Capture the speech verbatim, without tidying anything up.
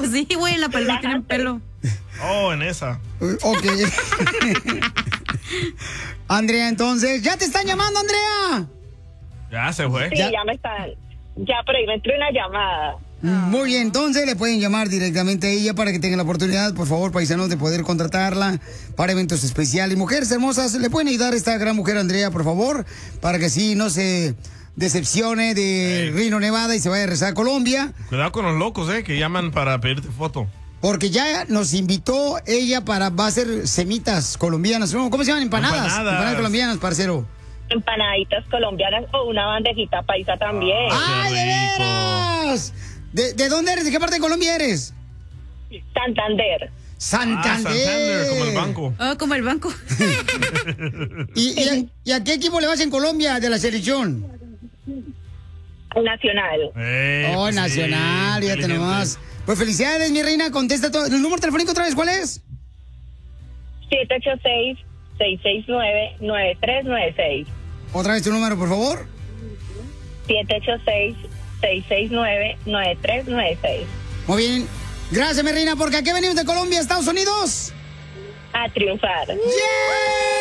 Pues sí, güey, en la palma tienen pelo. Oh, en esa. Ok. Andrea, entonces, ¿ya te están llamando, Andrea? Ya se fue. Sí, ya, ya me están. Ya, pero ahí me entró una llamada. Muy bien, entonces le pueden llamar directamente a ella para que tengan la oportunidad, por favor, paisanos, de poder contratarla para eventos especiales. Mujeres hermosas, ¿le pueden ayudar a esta gran mujer, Andrea, por favor? Para que sí no se decepcione de Reno, Nevada y se vaya a regresar a Colombia. Cuidado con los locos, eh, que llaman para pedirte foto. Porque ya nos invitó ella para, va a hacer semitas colombianas. ¿Cómo se llaman? Empanadas. Empanadas. Empanadas colombianas, parcero. Empanaditas colombianas o una bandejita paisa también. ¡Ay, de veras! ¿De, ¿De dónde eres? ¿De qué parte de Colombia eres? Santander. Santander. Ah, Santander, como el banco. Oh, como el banco. ¿Y, y, a, ¿Y a qué equipo le vas en Colombia de la selección? Nacional. Eh, Oh, pues Nacional, sí, fíjate nomás. Pues felicidades, mi reina, contesta todo. ¿El número telefónico otra vez cuál es? siete ocho seis, seis seis nueve, nueve tres nueve seis. Otra vez tu número, por favor. siete ocho seis, seis seis nueve, nueve tres nueve seis. Muy bien. Gracias, mi reina, porque aquí venimos de Colombia, Estados Unidos. A triunfar. ¡Yeah!